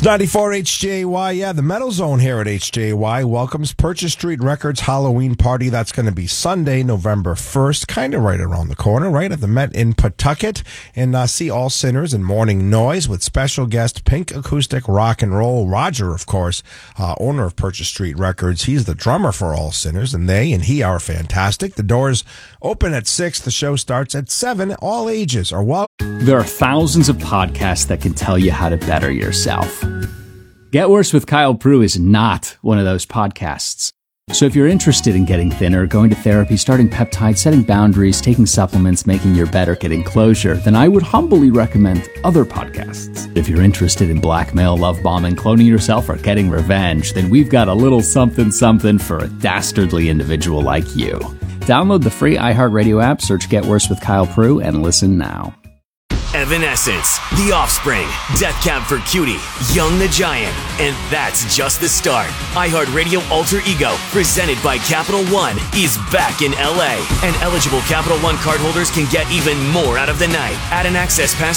94 HJY. Yeah, the Metal Zone here at HJY welcomes Purchase Street Records Halloween party. That's going to be Sunday, November 1st, kind of right around the corner, right at the Met in Pawtucket. And see All Sinners and Morning Noise with special guest Pink Acoustic Rock and Roll. Roger, of course, owner of Purchase Street Records. He's the drummer for All Sinners, and they and he are fantastic. The doors open at 6. The show starts at 7. All ages are welcome. There are thousands of podcasts that can tell you how to better yourself. Get Worse with Kyle Prue is not one of those podcasts. So if you're interested in getting thinner, going to therapy, starting peptides, setting boundaries, taking supplements, making your better, getting closure, then I would humbly recommend other podcasts. If you're interested in blackmail, love bombing, cloning yourself, or getting revenge, then we've got a little something something for a dastardly individual like you. Download the free iHeartRadio app, search Get Worse with Kyle Prue, and listen now. Evanescence, The Offspring, Death Cab for Cutie, Young the Giant, and that's just the start. iHeartRadio Alter Ego, presented by Capital One, is back in LA, and eligible Capital One cardholders can get even more out of the night. Add an Access Pass